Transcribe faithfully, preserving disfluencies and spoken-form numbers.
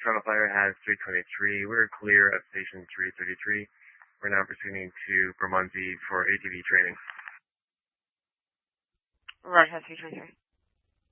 Toronto Flyer has three twenty-three. We're clear at station three thirty-three. We're now proceeding to Bermondsey for A T V training. Roger, three twenty-three.